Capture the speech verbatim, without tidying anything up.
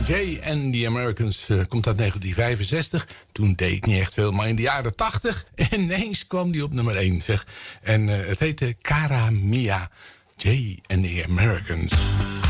Jay and the Americans uh, komt uit negentien vijfenzestig. Toen deed ik niet echt veel, maar in de jaren tachtig... ineens kwam die op nummer één, zeg. En uh, het heette Cara Mia. Jay and the Americans.